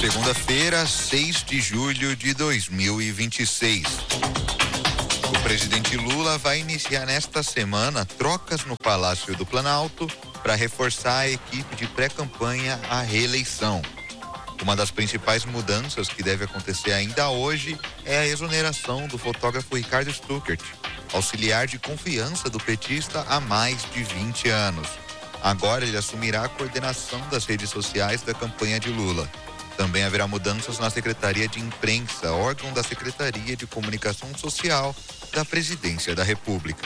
Segunda-feira, 6 de julho de 2026. O presidente Lula vai iniciar nesta semana trocas no Palácio do Planalto para reforçar a equipe de pré-campanha à reeleição. Uma das principais mudanças que deve acontecer ainda hoje é a exoneração do fotógrafo Ricardo Stuckert, auxiliar de confiança do petista há mais de 20 anos. Agora ele assumirá a coordenação das redes sociais da campanha de Lula. Também haverá mudanças na Secretaria de Imprensa, órgão da Secretaria de Comunicação Social da Presidência da República.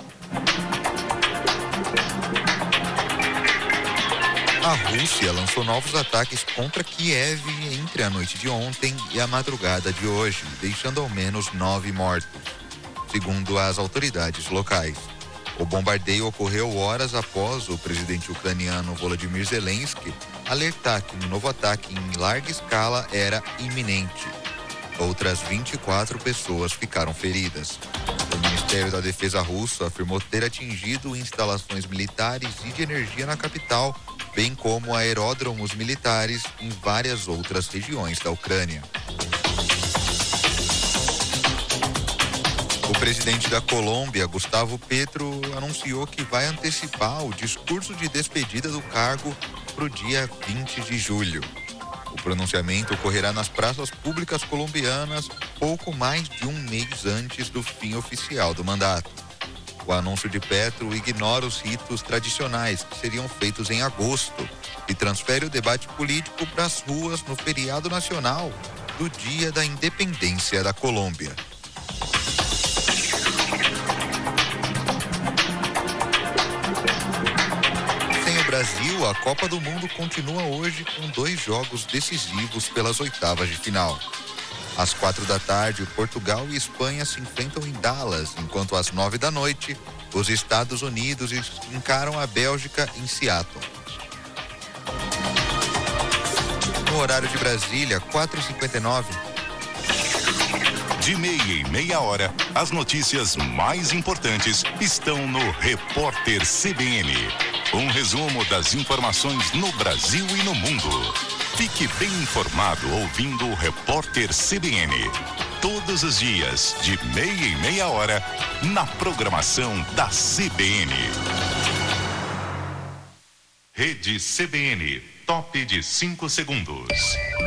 A Rússia lançou novos ataques contra Kiev entre a noite de ontem e a madrugada de hoje, deixando ao menos 9 mortos, segundo as autoridades locais. O bombardeio ocorreu horas após o presidente ucraniano Volodymyr Zelensky alertar que um novo ataque em larga escala era iminente. Outras 24 pessoas ficaram feridas. O Ministério da Defesa russo afirmou ter atingido instalações militares e de energia na capital, bem como aeródromos militares em várias outras regiões da Ucrânia. O presidente da Colômbia, Gustavo Petro, anunciou que vai antecipar o discurso de despedida do cargo para o dia 20 de julho. O pronunciamento ocorrerá nas praças públicas colombianas pouco mais de um mês antes do fim oficial do mandato. O anúncio de Petro ignora os ritos tradicionais que seriam feitos em agosto e transfere o debate político para as ruas no feriado nacional do Dia da Independência da Colômbia. Brasil, a Copa do Mundo continua hoje com 2 jogos decisivos pelas oitavas de final. Às 16h, Portugal e Espanha se enfrentam em Dallas, enquanto às 21h, os Estados Unidos encaram a Bélgica em Seattle. No horário de Brasília, 4h59. De meia em meia hora, as notícias mais importantes estão no Repórter CBN. Um resumo das informações no Brasil e no mundo. Fique bem informado ouvindo o Repórter CBN. Todos os dias, de meia em meia hora, na programação da CBN. Rede CBN, top de 5 segundos.